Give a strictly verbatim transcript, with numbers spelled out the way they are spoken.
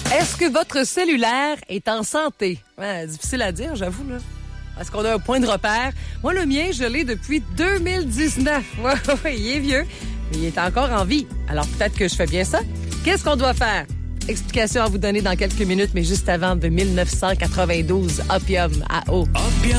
Est-ce que votre cellulaire est en santé? Ouais, difficile à dire, j'avoue, là. Est-ce qu'on a un point de repère? Moi, le mien, je l'ai depuis deux mille dix-neuf. Ouais, ouais, il est vieux, mais il est encore en vie. Alors, peut-être que je fais bien ça. Qu'est-ce qu'on doit faire? Explication à vous donner dans quelques minutes, mais juste avant de mille neuf cent quatre-vingt-douze, Opium à eau. Opium.